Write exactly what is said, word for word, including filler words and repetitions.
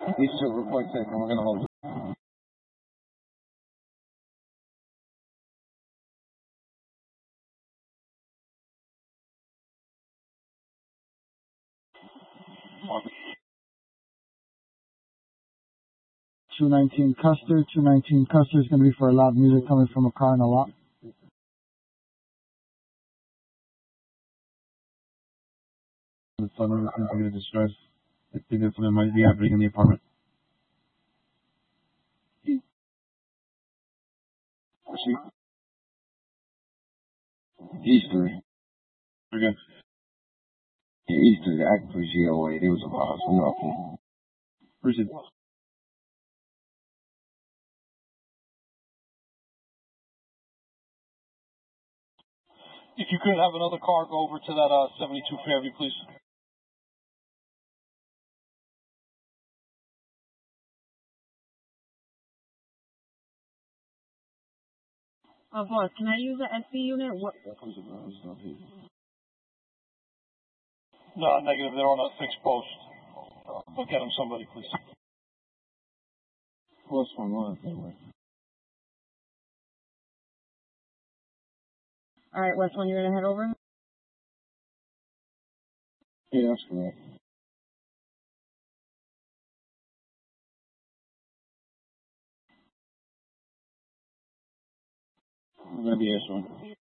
He's super quick second. We're gonna hold. two nineteen Custer. two nineteen Custer is going to be for loud music coming from a car in a lot. The son of a distress. I think that's what might be happening in the apartment. See? Easter. Again. Yeah, Easter actually G O A. It was a lot. So nothing. Where's it? If you could have another car go over to that uh, seventy-two Fairview, please. Uh, boss, can I use the S B unit? What? No, negative. They're on a fixed post. Look at them, somebody, please. Plus one one. Anyway. All right, West One, you're gonna head over? Yeah, that's correct. I'm gonna be S one.